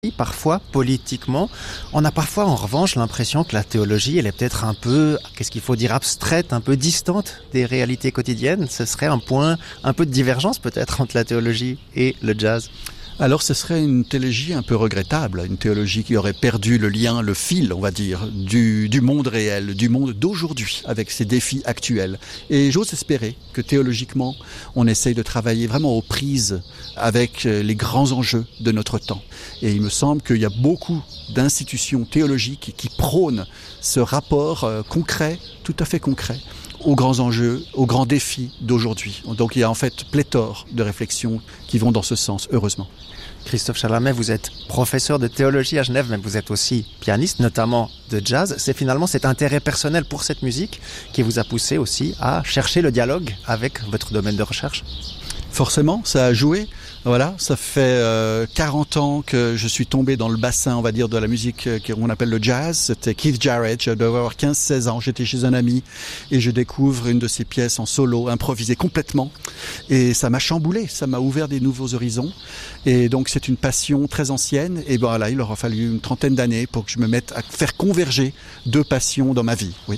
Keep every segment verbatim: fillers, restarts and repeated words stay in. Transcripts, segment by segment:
Parfois, politiquement, on a parfois en revanche l'impression que la théologie, elle est peut-être un peu, qu'est-ce qu'il faut dire, abstraite, un peu distante des réalités quotidiennes. Ce serait un point, un peu de divergence peut-être entre la théologie et le jazz. Alors ce serait une théologie un peu regrettable, une théologie qui aurait perdu le lien, le fil, on va dire, du, du monde réel, du monde d'aujourd'hui, avec ses défis actuels. Et j'ose espérer que théologiquement, on essaye de travailler vraiment aux prises avec les grands enjeux de notre temps. Et il me semble qu'il y a beaucoup d'institutions théologiques qui prônent ce rapport euh, concret, tout à fait concret, aux grands enjeux, aux grands défis d'aujourd'hui. Donc il y a en fait pléthore de réflexions qui vont dans ce sens, heureusement. Christophe Chalamet, vous êtes professeur de théologie à Genève, mais vous êtes aussi pianiste, notamment de jazz. C'est finalement cet intérêt personnel pour cette musique qui vous a poussé aussi à chercher le dialogue avec votre domaine de recherche? Forcément, ça a joué. Voilà, ça fait euh, quarante ans que je suis tombé dans le bassin, on va dire, de la musique euh, qu'on appelle le jazz. C'était Keith Jarrett, je devais avoir quinze seize ans, j'étais chez un ami et je découvre une de ses pièces en solo, improvisée complètement. Et ça m'a chamboulé, ça m'a ouvert des nouveaux horizons. Et donc c'est une passion très ancienne. Et voilà, il aura fallu une trentaine d'années pour que je me mette à faire converger deux passions dans ma vie, oui.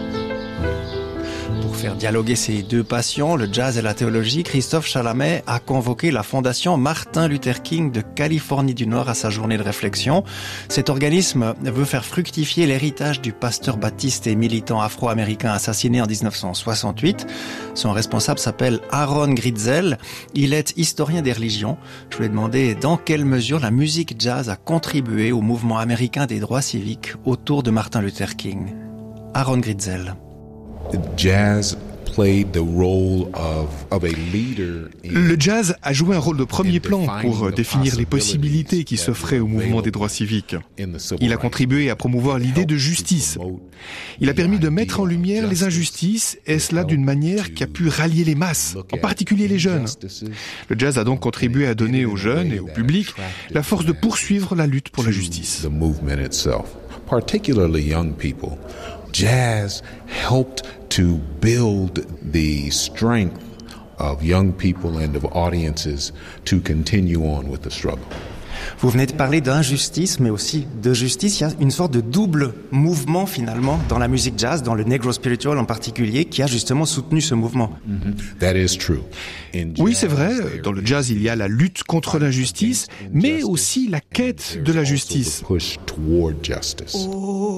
Pour faire dialoguer ces deux passions, le jazz et la théologie, Christophe Chalamet a convoqué la fondation Martin Luther King de Californie du Nord à sa journée de réflexion. Cet organisme veut faire fructifier l'héritage du pasteur baptiste et militant afro-américain assassiné en dix-neuf cent soixante-huit. Son responsable s'appelle Aaron Gritzel. Il est historien des religions. Je lui ai demandé dans quelle mesure la musique jazz a contribué au mouvement américain des droits civiques autour de Martin Luther King. Aaron Gritzel. Jazz played the role of, of a leader in Le jazz a joué un rôle de premier plan pour définir les possibilités qui s'offraient au mouvement des droits civiques. Il a contribué à promouvoir l'idée de justice. Il a permis de mettre en lumière les injustices, et cela d'une manière qui a pu rallier les masses, en particulier les jeunes. Le jazz a donc contribué à donner aux jeunes et au public la force de poursuivre la lutte pour la justice. The movement itself, particularly young people. Jazz helped to build the strength of young people and of audiences to continue on with the struggle. Vous venez de parler d'injustice, mais aussi de justice. Il y a une sorte de double mouvement, finalement, dans la musique jazz, dans le Negro Spiritual en particulier, qui a justement soutenu ce mouvement. Mm-hmm. That is true. Oui, c'est vrai. Dans le jazz, il y a la lutte contre l'injustice, mais aussi la quête de la justice.